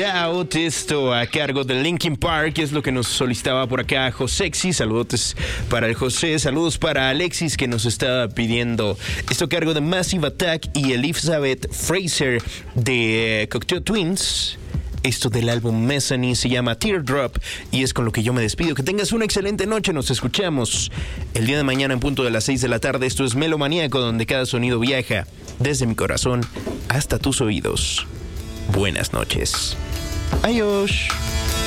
Out, esto a cargo de Linkin Park, es lo que nos solicitaba por acá Josexy. Saludos para el José, saludos para Alexis que nos estaba pidiendo esto a cargo de Massive Attack y Elizabeth Fraser de Cocteau Twins. Esto del álbum Mezzanine se llama Teardrop y es con lo que yo me despido. Que tengas una excelente noche, nos escuchamos el día de mañana en punto de las 6 de la tarde. Esto es Melomaníaco, donde cada sonido viaja desde mi corazón hasta tus oídos. Buenas noches. Adiós.